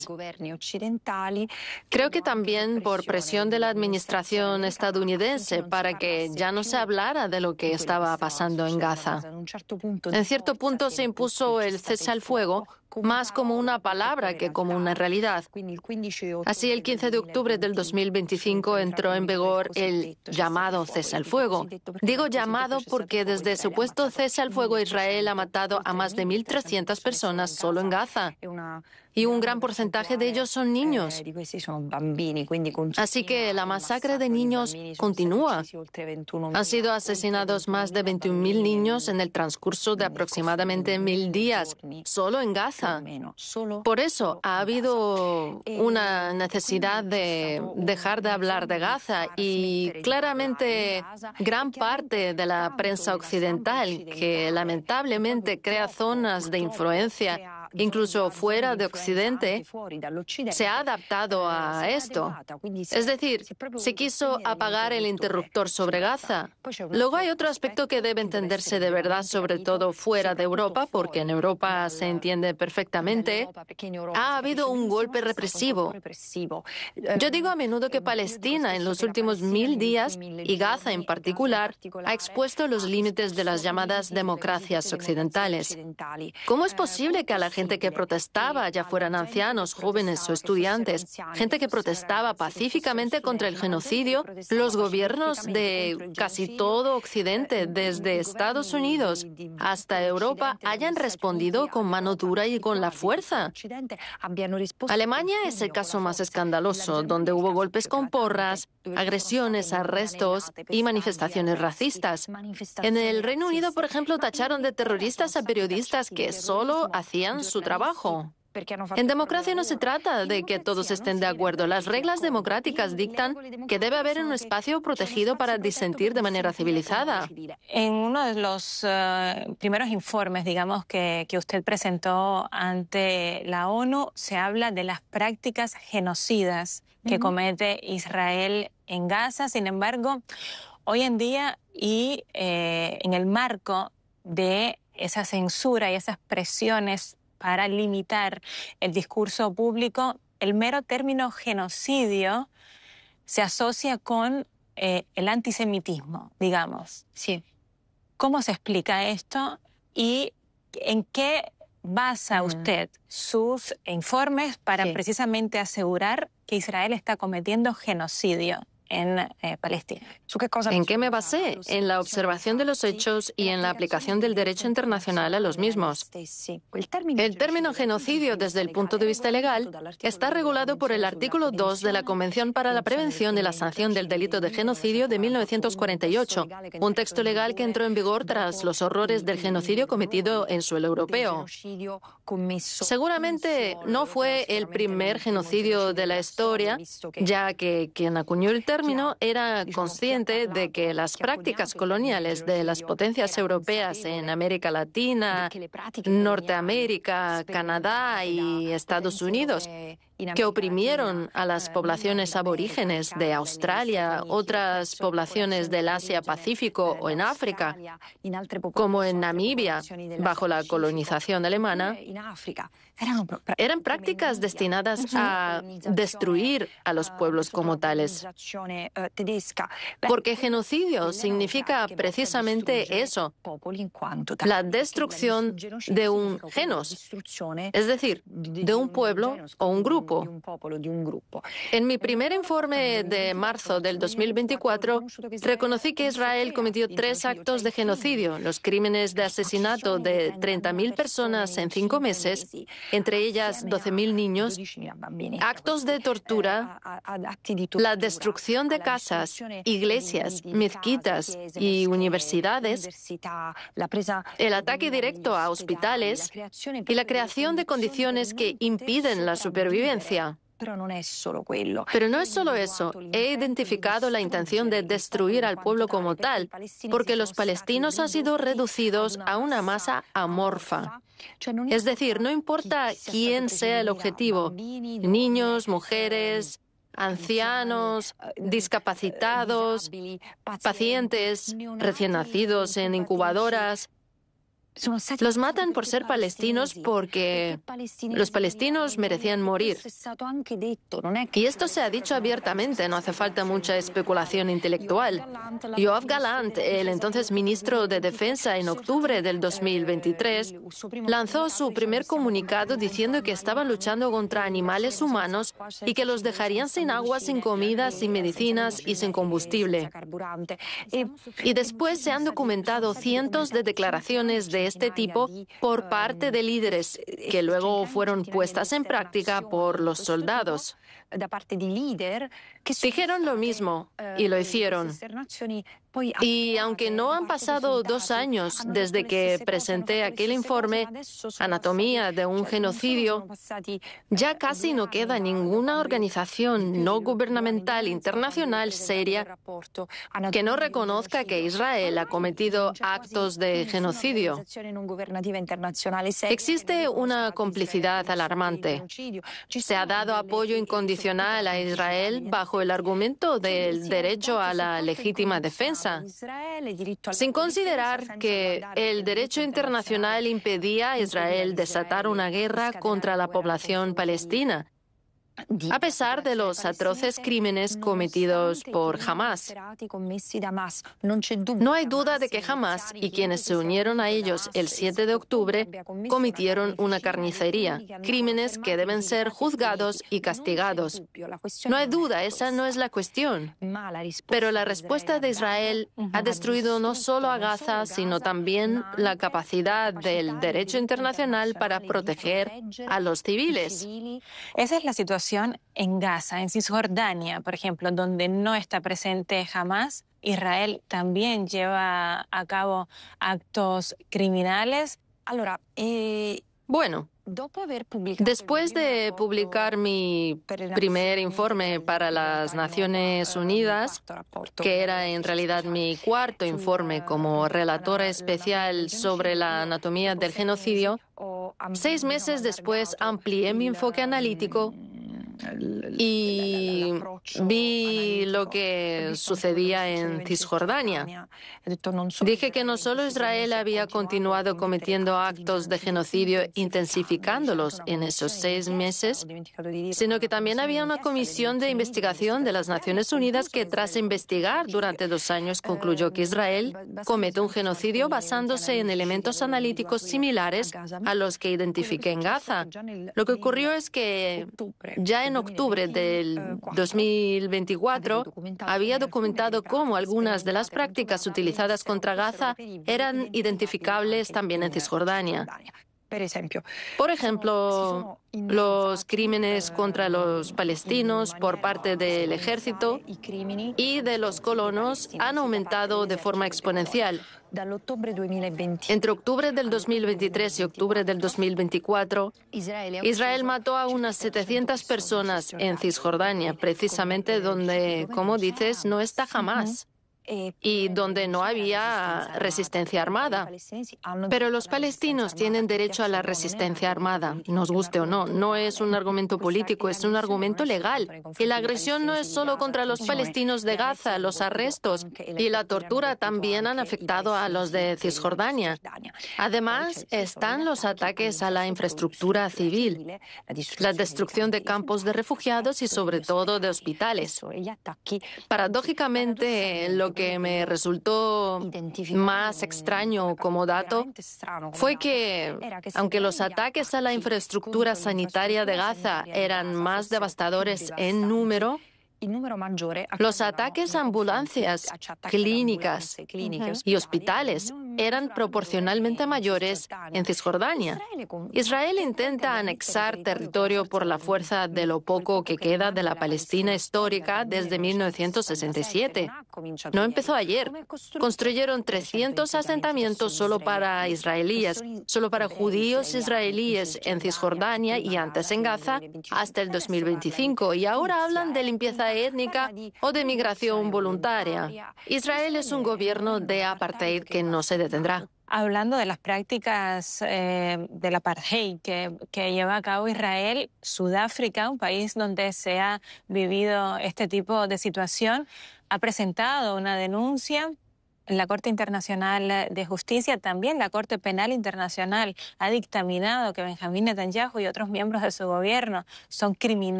Creo que también por presión de la administración estadounidense para que ya no se hablara de lo que estaba pasando en Gaza. En cierto punto se impuso el cese al fuego más como una palabra que como una realidad. Así, el 15 de octubre del 2025 entró en vigor el llamado cese al fuego. Digo llamado porque desde su supuesto cese al fuego Israel ha matado a más de 1.300 personas solo en Gaza. Y un gran porcentaje de ellos son niños. Así que la masacre de niños continúa. Han sido asesinados más de 21.000 niños en el transcurso de aproximadamente 1.000 días, solo en Gaza. Por eso ha habido una necesidad de dejar de hablar de Gaza y claramente gran parte de la prensa occidental, que lamentablemente crea zonas de influencia incluso fuera de Occidente, se ha adaptado a esto. Es decir, se quiso apagar el interruptor sobre Gaza. Luego hay otro aspecto que debe entenderse de verdad, sobre todo fuera de Europa, porque en Europa se entiende perfectamente. Ha habido un golpe represivo. Yo digo a menudo que Palestina en los últimos 1.000 días, y Gaza en particular, ha expuesto los límites de las llamadas democracias occidentales. ¿Cómo es posible que a la gente que protestaba, ya fueran ancianos, jóvenes o estudiantes, gente que protestaba pacíficamente contra el genocidio, los gobiernos de casi todo Occidente, desde Estados Unidos hasta Europa, hayan respondido con mano dura y con la fuerza? Alemania es el caso más escandaloso, donde hubo golpes con porras, agresiones, arrestos y manifestaciones racistas. En el Reino Unido, por ejemplo, tacharon de terroristas a periodistas que solo hacían su trabajo. En democracia no se trata de que todos estén de acuerdo. Las reglas democráticas dictan que debe haber un espacio protegido para disentir de manera civilizada. En uno de los primeros informes, digamos, que usted presentó ante la ONU, se habla de las prácticas genocidas que comete Israel en Gaza. Sin embargo, hoy en día y en el marco de esa censura y esas presiones para limitar el discurso público, el mero término genocidio se asocia con el antisemitismo, digamos. Sí. ¿Cómo se explica esto y en qué basa usted sus informes para precisamente asegurar que Israel está cometiendo genocidio en Palestina? ¿En qué me basé? En la observación de los hechos y en la aplicación del derecho internacional a los mismos. El término genocidio, desde el punto de vista legal, está regulado por el artículo 2 de la Convención para la Prevención y la Sanción del Delito de Genocidio de 1948, un texto legal que entró en vigor tras los horrores del genocidio cometido en suelo europeo. Seguramente no fue el primer genocidio de la historia, ya que quien acuñó el término era consciente de que las prácticas coloniales de las potencias europeas en América Latina, Norteamérica, Canadá y Estados Unidos, que oprimieron a las poblaciones aborígenes de Australia, otras poblaciones del Asia-Pacífico o en África, como en Namibia, bajo la colonización alemana, eran prácticas destinadas a destruir a los pueblos como tales. Porque genocidio significa precisamente eso, la destrucción de un genos, es decir, de un pueblo o un grupo. En mi primer informe de marzo del 2024, reconocí que Israel cometió 3 actos de genocidio, los crímenes de asesinato de 30.000 personas en 5 meses, entre ellas 12.000 niños, actos de tortura, la destrucción de casas, iglesias, mezquitas y universidades, el ataque directo a hospitales y la creación de condiciones que impiden la supervivencia. Pero no es solo eso. He identificado la intención de destruir al pueblo como tal, porque los palestinos han sido reducidos a una masa amorfa. Es decir, no importa quién sea el objetivo, niños, mujeres, ancianos, discapacitados, pacientes, recién nacidos en incubadoras. Los matan por ser palestinos porque los palestinos merecían morir. Y esto se ha dicho abiertamente, no hace falta mucha especulación intelectual. Yoav Gallant, el entonces ministro de Defensa, en octubre del 2023, lanzó su primer comunicado diciendo que estaban luchando contra animales humanos y que los dejarían sin agua, sin comida, sin medicinas y sin combustible. Y después se han documentado cientos de declaraciones de este tipo por parte de líderes que luego fueron puestas en práctica por los soldados. Dijeron lo mismo y lo hicieron. Y aunque no han pasado 2 años desde que presenté aquel informe, Anatomía de un genocidio, ya casi no queda ninguna organización no gubernamental internacional seria que no reconozca que Israel ha cometido actos de genocidio. Existe una complicidad alarmante. Se ha dado apoyo incondicional a Israel bajo el argumento del derecho a la legítima defensa, sin considerar que el derecho internacional impedía a Israel desatar una guerra contra la población palestina, a pesar de los atroces crímenes cometidos por Hamás. No hay duda de que Hamás y quienes se unieron a ellos el 7 de octubre cometieron una carnicería, crímenes que deben ser juzgados y castigados. No hay duda, esa no es la cuestión. Pero la respuesta de Israel ha destruido no solo a Gaza, sino también la capacidad del derecho internacional para proteger a los civiles. Esa es la situación en Gaza, en Cisjordania, por ejemplo, donde no está presente Hamás. Israel también lleva a cabo actos criminales. Bueno, después de publicar mi primer informe para las Naciones Unidas, que era en realidad mi cuarto informe como relatora especial sobre la anatomía del genocidio, 6 meses después amplié mi enfoque analítico y vi lo que sucedía en Cisjordania. Dije que no solo Israel había continuado cometiendo actos de genocidio, intensificándolos en esos 6 meses, sino que también había una comisión de investigación de las Naciones Unidas que, tras investigar durante 2 años, concluyó que Israel comete un genocidio basándose en elementos analíticos similares a los que identifiqué en Gaza. Lo que ocurrió es que ya en octubre del 2024 había documentado cómo algunas de las prácticas utilizadas contra Gaza eran identificables también en Cisjordania. Por ejemplo, los crímenes contra los palestinos por parte del ejército y de los colonos han aumentado de forma exponencial. Entre octubre del 2023 y octubre del 2024, Israel mató a unas 700 personas en Cisjordania, precisamente donde, como dices, no está Hamás y donde no había resistencia armada. Pero los palestinos tienen derecho a la resistencia armada, nos guste o no. No es un argumento político, es un argumento legal. Y la agresión no es solo contra los palestinos de Gaza, los arrestos y la tortura también han afectado a los de Cisjordania. Además, están los ataques a la infraestructura civil, la destrucción de campos de refugiados y sobre todo de hospitales. Paradójicamente, lo que me resultó más extraño como dato fue que, aunque los ataques a la infraestructura sanitaria de Gaza eran más devastadores en número, los ataques a ambulancias, clínicas y hospitales eran proporcionalmente mayores en Cisjordania. Israel intenta anexar territorio por la fuerza de lo poco que queda de la Palestina histórica desde 1967. No empezó ayer. Construyeron 300 asentamientos solo para israelíes, solo para judíos israelíes en Cisjordania y antes en Gaza hasta el 2025. Y ahora hablan de limpieza étnica o de migración voluntaria. Israel es un gobierno de apartheid que no se detendrá. Hablando de las prácticas del apartheid que lleva a cabo Israel, Sudáfrica, un país donde se ha vivido este tipo de situación, ha presentado una denuncia La Corte Internacional de Justicia, también la Corte Penal Internacional, ha dictaminado que Benjamín Netanyahu y otros miembros de su gobierno son criminales